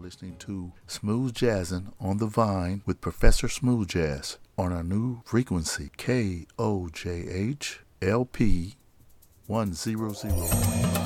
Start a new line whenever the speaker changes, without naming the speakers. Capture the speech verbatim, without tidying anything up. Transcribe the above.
listening to Smooth Jazzin' on the Vine with Professor Smooth Jazz on our new frequency, K O J H L P one hundred point five.